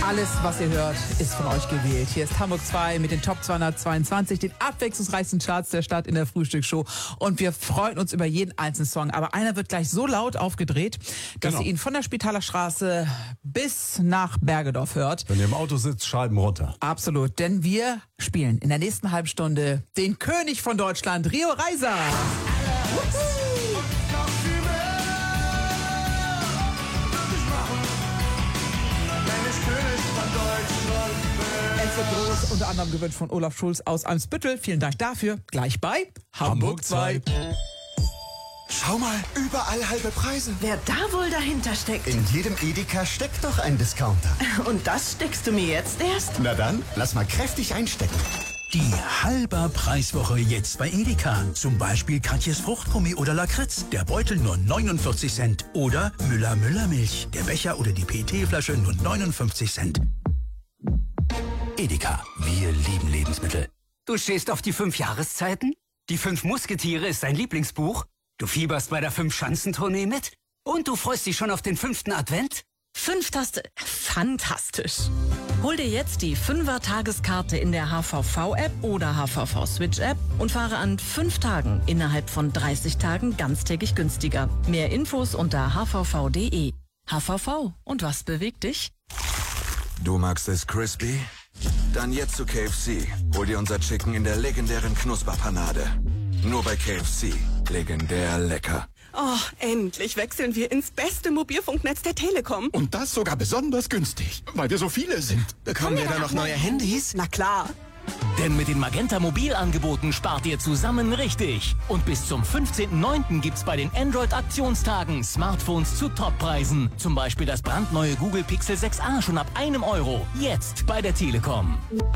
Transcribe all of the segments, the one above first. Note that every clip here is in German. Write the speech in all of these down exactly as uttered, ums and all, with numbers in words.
Alles, was ihr hört, ist von euch gewählt. Hier ist Hamburg zwei mit den Top zweihundertzweiundzwanzig, den abwechslungsreichsten Charts der Stadt in der Frühstücksshow. Und wir freuen uns über jeden einzelnen Song. Aber einer wird gleich so laut aufgedreht, dass Genau. ihr ihn von der Spitaler Straße bis nach Bergedorf hört. Wenn ihr im Auto sitzt, Scheiben runter. Absolut, denn wir spielen in der nächsten halben Stunde den König von Deutschland, Rio Reiser. Es wird groß, unter anderem gewünscht von Olaf Schulz aus Eimsbüttel. Vielen Dank dafür. Gleich bei Hamburg zwei. Schau mal, überall halbe Preise. Wer da wohl dahinter steckt? In jedem Edeka steckt doch ein Discounter. Und das steckst du mir jetzt erst? Na dann, lass mal kräftig einstecken. Die halber Preiswoche jetzt bei Edeka. Zum Beispiel Katjes Fruchtgummi oder Lakritz. Der Beutel nur neunundvierzig Cent. Oder Müller-Müller-Milch. Der Becher oder die P E T-Flasche nur neunundfünfzig Cent. Edeka. Wir lieben Lebensmittel. Du stehst auf die fünf Jahreszeiten? Die fünf Musketiere ist dein Lieblingsbuch? Du fieberst bei der Fünf-Schanzentournee mit? Und du freust dich schon auf den fünften Advent? Fünftaste. Fantastisch. Hol dir jetzt die Fünfer-Tageskarte in der H V V-App oder H V V-Switch-App und fahre an fünf Tagen innerhalb von dreißig Tagen ganztägig günstiger. Mehr Infos unter h v v punkt d e. H V V. Und was bewegt dich? Du magst es crispy? Dann jetzt zu K F C. Hol dir unser Chicken in der legendären Knusperpanade. Nur bei K F C. Legendär lecker. Oh, endlich wechseln wir ins beste Mobilfunknetz der Telekom. Und das sogar besonders günstig, weil wir so viele sind. Bekommen wir da noch neue Handys? Na klar. Denn mit den Magenta Mobilangeboten spart ihr zusammen richtig. Und bis zum fünfzehnten neunten gibt's bei den Android-Aktionstagen Smartphones zu Toppreisen. Zum Beispiel das brandneue Google Pixel sechs a schon ab einem Euro. Jetzt bei der Telekom.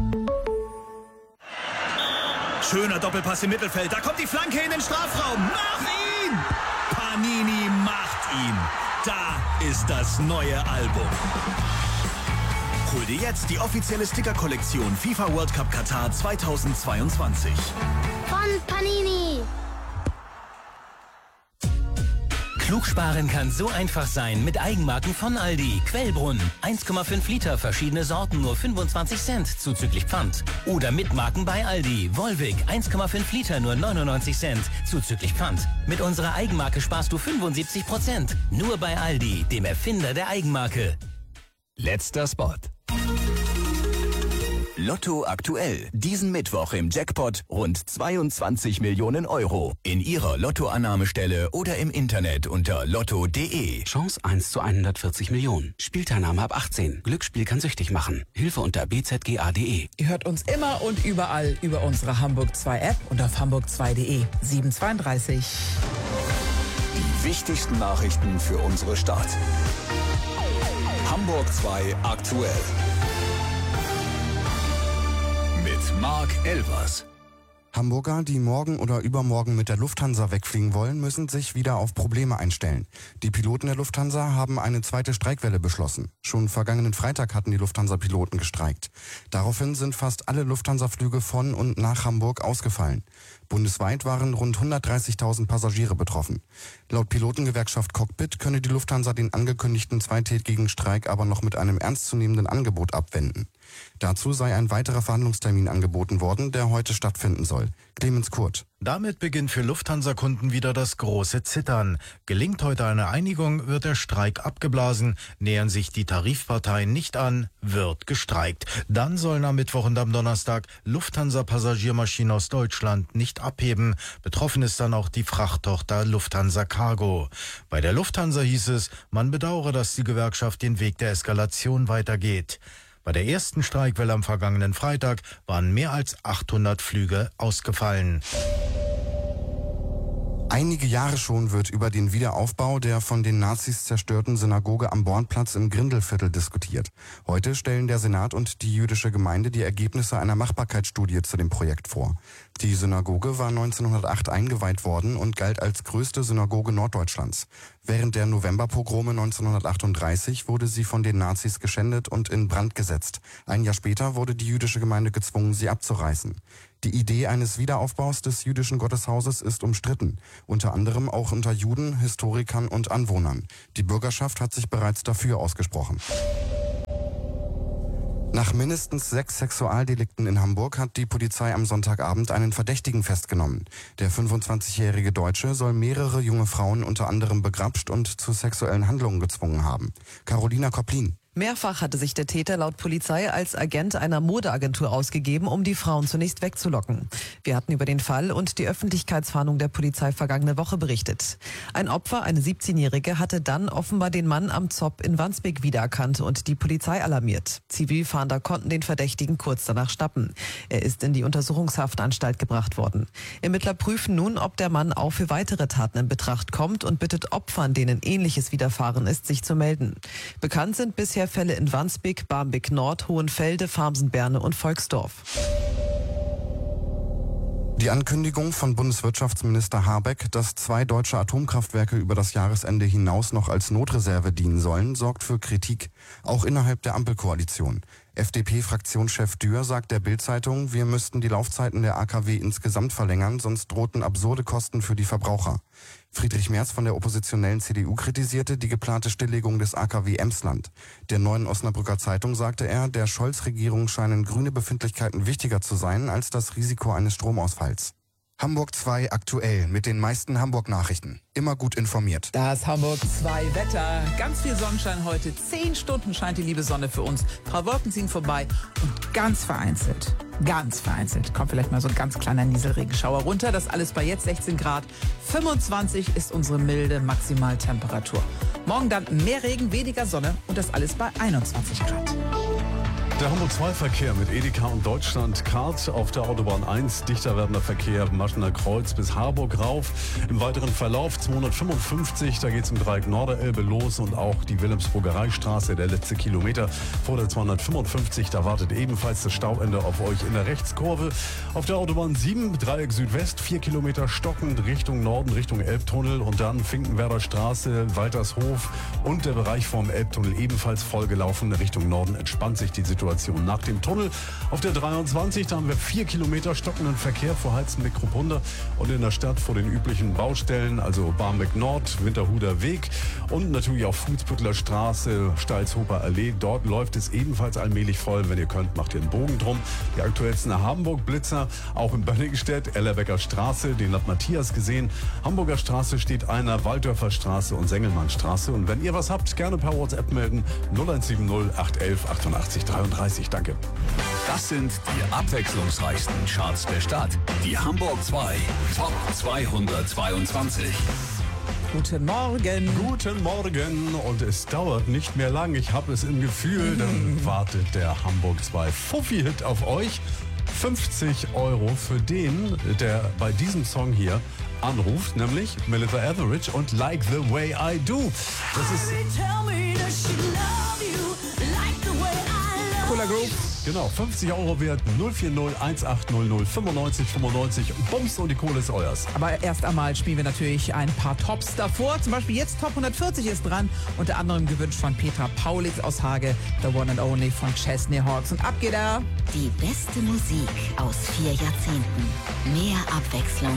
Schöner Doppelpass im Mittelfeld. Da kommt die Flanke in den Strafraum. Mach ihn! Panini macht ihn. Da ist das neue Album. Hol dir jetzt die offizielle Sticker-Kollektion FIFA World Cup Katar zweitausendzweiundzwanzig. Von Panini. Klugsparen kann so einfach sein mit Eigenmarken von Aldi. Quellbrunn, eins Komma fünf Liter, verschiedene Sorten, nur fünfundzwanzig Cent, zuzüglich Pfand. Oder mit Marken bei Aldi. Volvic, eins Komma fünf Liter, nur neunundneunzig Cent, zuzüglich Pfand. Mit unserer Eigenmarke sparst du fünfundsiebzig Prozent. Nur bei Aldi, dem Erfinder der Eigenmarke. Letzter Spot. Lotto aktuell. Diesen Mittwoch im Jackpot rund zweiundzwanzig Millionen Euro. In Ihrer Lottoannahmestelle oder im Internet unter lotto punkt d e. Chance eins zu hundertvierzig Millionen. Spielteilnahme ab achtzehn. Glücksspiel kann süchtig machen. Hilfe unter b z g a punkt d e. Ihr hört uns immer und überall über unsere Hamburg zwei App und auf hamburg zwei punkt d e. sieben zweiunddreißig. Die wichtigsten Nachrichten für unsere Stadt. Hamburg zwei aktuell. Mit Marc Elvers. Hamburger, die morgen oder übermorgen mit der Lufthansa wegfliegen wollen, müssen sich wieder auf Probleme einstellen. Die Piloten der Lufthansa haben eine zweite Streikwelle beschlossen. Schon vergangenen Freitag hatten die Lufthansa-Piloten gestreikt. Daraufhin sind fast alle Lufthansa-Flüge von und nach Hamburg ausgefallen. Bundesweit waren rund hundertdreißigtausend Passagiere betroffen. Laut Pilotengewerkschaft Cockpit könne die Lufthansa den angekündigten zweitägigen Streik aber noch mit einem ernstzunehmenden Angebot abwenden. Dazu sei ein weiterer Verhandlungstermin angeboten worden, der heute stattfinden soll. Clemens Kurt. Damit beginnt für Lufthansa-Kunden wieder das große Zittern. Gelingt heute eine Einigung, wird der Streik abgeblasen. Nähern sich die Tarifparteien nicht an, wird gestreikt. Dann sollen am Mittwoch und am Donnerstag Lufthansa-Passagiermaschinen aus Deutschland nicht abheben. Betroffen ist dann auch die Frachttochter Lufthansa Cargo. Bei der Lufthansa hieß es, man bedauere, dass die Gewerkschaft den Weg der Eskalation weitergeht. Bei der ersten Streikwelle am vergangenen Freitag waren mehr als achthundert Flüge ausgefallen. Einige Jahre schon wird über den Wiederaufbau der von den Nazis zerstörten Synagoge am Bornplatz im Grindelviertel diskutiert. Heute stellen der Senat und die jüdische Gemeinde die Ergebnisse einer Machbarkeitsstudie zu dem Projekt vor. Die Synagoge war neunzehnhundertacht eingeweiht worden und galt als größte Synagoge Norddeutschlands. Während der Novemberpogrome neunzehnhundertachtunddreißig wurde sie von den Nazis geschändet und in Brand gesetzt. Ein Jahr später wurde die jüdische Gemeinde gezwungen, sie abzureißen. Die Idee eines Wiederaufbaus des jüdischen Gotteshauses ist umstritten, unter anderem auch unter Juden, Historikern und Anwohnern. Die Bürgerschaft hat sich bereits dafür ausgesprochen. Nach mindestens sechs Sexualdelikten in Hamburg hat die Polizei am Sonntagabend einen Verdächtigen festgenommen. Der fünfundzwanzigjährige Deutsche soll mehrere junge Frauen unter anderem begrapscht und zu sexuellen Handlungen gezwungen haben. Carolina Koplin. Mehrfach hatte sich der Täter laut Polizei als Agent einer Modeagentur ausgegeben, um die Frauen zunächst wegzulocken. Wir hatten über den Fall und die Öffentlichkeitsfahndung der Polizei vergangene Woche berichtet. Ein Opfer, eine siebzehnjährige, hatte dann offenbar den Mann am Zopp in Wandsbek wiedererkannt und die Polizei alarmiert. Zivilfahnder konnten den Verdächtigen kurz danach schnappen. Er ist in die Untersuchungshaftanstalt gebracht worden. Ermittler prüfen nun, ob der Mann auch für weitere Taten in Betracht kommt und bittet Opfern, denen Ähnliches widerfahren ist, sich zu melden. Bekannt sind bisher Fälle in Wandsbek, Barmbek Nord, Hohenfelde, Farmsen-Berne und Volksdorf. Die Ankündigung von Bundeswirtschaftsminister Habeck, dass zwei deutsche Atomkraftwerke über das Jahresende hinaus noch als Notreserve dienen sollen, sorgt für Kritik, auch innerhalb der Ampelkoalition. F D P-Fraktionschef Dürr sagt der Bild-Zeitung, wir müssten die Laufzeiten der A K W insgesamt verlängern, sonst drohten absurde Kosten für die Verbraucher. Friedrich Merz von der oppositionellen C D U kritisierte die geplante Stilllegung des A K W Emsland. Der Neuen Osnabrücker Zeitung sagte er, der Scholz-Regierung scheinen grüne Befindlichkeiten wichtiger zu sein als das Risiko eines Stromausfalls. Hamburg zwei aktuell mit den meisten Hamburg-Nachrichten. Immer gut informiert. Das Hamburg zwei Wetter. Ganz viel Sonnenschein heute. Zehn Stunden scheint die liebe Sonne für uns. Ein paar Wolken ziehen vorbei und ganz vereinzelt, ganz vereinzelt kommt vielleicht mal so ein ganz kleiner Nieselregenschauer runter. Das alles bei jetzt sechzehn Grad. fünfundzwanzig ist unsere milde Maximaltemperatur. Morgen dann mehr Regen, weniger Sonne und das alles bei einundzwanzig Grad. Der Hamburg zwei Verkehr mit Edeka und Deutschland Card auf der Autobahn eins. Dichter werdender Verkehr Maschener Kreuz bis Harburg rauf. Im weiteren Verlauf zweihundertfünfundfünfzig, da geht es im Dreieck Norderelbe los und auch die Wilhelmsburger Reichsstraße, der letzte Kilometer vor der zweihundertfünfundfünfzig. Da wartet ebenfalls das Stauende auf euch in der Rechtskurve. Auf der Autobahn sieben, Dreieck Südwest, vier Kilometer stockend Richtung Norden, Richtung Elbtunnel und dann Finkenwerder Straße, Waltershof und der Bereich vom Elbtunnel ebenfalls vollgelaufen. Richtung Norden entspannt sich die Situation nach dem Tunnel. Auf der dreiundzwanzig, da haben wir vier Kilometer stockenden Verkehr vor Heizen-Neckrupunda und in der Stadt vor den üblichen Baustellen, also Barmbek Nord, Winterhuder Weg und natürlich auch Fußbüttler Straße, Stalzhofer Allee. Dort läuft es ebenfalls allmählich voll. Wenn ihr könnt, macht ihr einen Bogen drum. Die aktuellsten Hamburg-Blitzer, auch in Bönningstedt, Ellerbecker Straße, den hat Matthias gesehen. Hamburger Straße steht einer, Walddörfer Straße und Sengelmannstraße. Und wenn ihr was habt, gerne per WhatsApp melden. null eins sieben null acht eins eins achtundachtzig dreiunddreißig. Danke. Das sind die abwechslungsreichsten Charts der Stadt. Die Hamburg zwei Top zweihundertzweiundzwanzig. Guten Morgen. Guten Morgen. Und es dauert nicht mehr lang. Ich habe es im Gefühl, dann wartet der Hamburg zwei Fuffi-Hit auf euch. fünfzig Euro für den, der bei diesem Song hier anruft, nämlich Melissa Etheridge und Like the Way I Do. Das ist Cooler Groove. Genau, fünfzig Euro wert, null vier null eins acht null null fünfundneunzig fünfundneunzig. Bums und die Kohle ist euers. Aber erst einmal spielen wir natürlich ein paar Tops davor. Zum Beispiel jetzt Top hundertvierzig ist dran. Unter anderem gewünscht von Petra Paulitz aus Hage, The One and Only von Chesney Hawks. Und ab geht er. Die beste Musik aus vier Jahrzehnten. Mehr Abwechslung